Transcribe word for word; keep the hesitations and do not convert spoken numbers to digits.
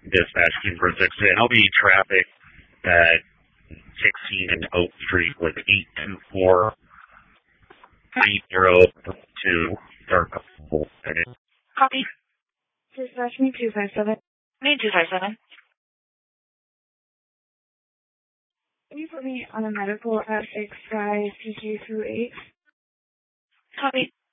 Dispatch King for six. And I'll be traffic at sixteen and Oak Street with eight two four nine zero two Dark. Copy. Dispatch me two five seven. Me two five seven. Can you put me on a medical at six Sky P Q through eight? Copy.